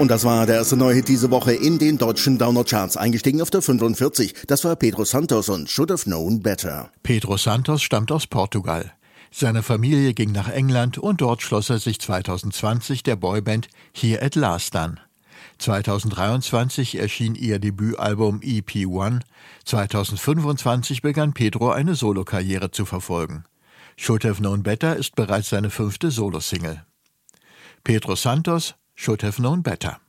Und das war der erste neue Hit diese Woche in den deutschen Download-Charts. Eingestiegen auf der 45. Das war Pedro Santos und Should Have Known Better. Pedro Santos stammt aus Portugal. Seine Familie ging nach England und dort schloss er sich 2020 der Boyband Here at Last an. 2023 erschien ihr Debütalbum EP1. 2025 begann Pedro eine Solokarriere zu verfolgen. Should Have Known Better ist bereits seine 5. Solosingle. Pedro Santos, Should Have Known Better.